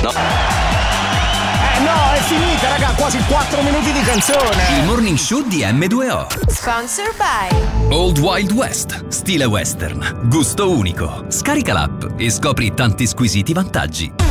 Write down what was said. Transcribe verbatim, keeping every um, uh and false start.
no? Eh no, è finita, raga, quasi quattro minuti di canzone. Il morning show di emme due o. Sponsor by Old Wild West, stile western, gusto unico. Scarica l'app e scopri tanti squisiti vantaggi.